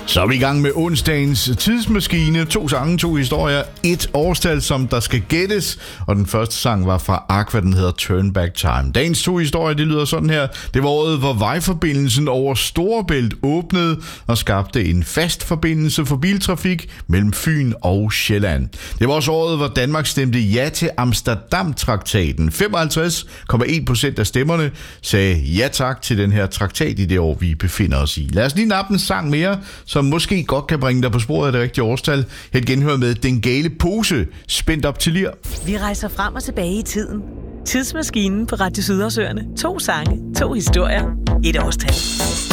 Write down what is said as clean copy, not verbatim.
Så er vi i gang med onsdagens tidsmaskine. 2 sange, 2 historier, 1 årstal, som der skal gættes. Og den første sang var fra Aqua, den hedder Turn Back Time. Dagens 2 historier, det lyder sådan her. Det var året, hvor vejforbindelsen over Storebælt åbnede og skabte en fast forbindelse for biltrafik mellem Fyn og Sjælland. Det var også året, hvor Danmark stemte ja til Amsterdam-traktaten. 55,1% af stemmerne sagde ja tak til den her traktat i det år, vi befinder os i. Lad os lige nappe en sang mere, som måske godt kan bringe dig på sporet af det rigtige årstal. Et genhør med Den Gale Pose, spændt op til lir. Vi rejser frem og tilbage i tiden. Tidsmaskinen på Radio Sydersøerne. 2 sange, 2 historier, 1 årstal.